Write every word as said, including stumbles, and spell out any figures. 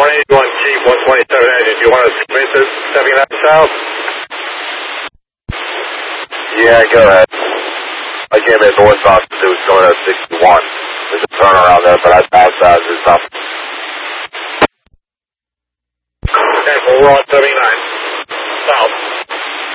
one eighty-one Chief, one twenty-seven engine. Do you want to submit to seventy-nine south? Yeah, go ahead. I came in northbound because it was going at sixty-one. There's a turnaround there, but I passed out. There's nothing. Okay, well, we're on seventy-nine.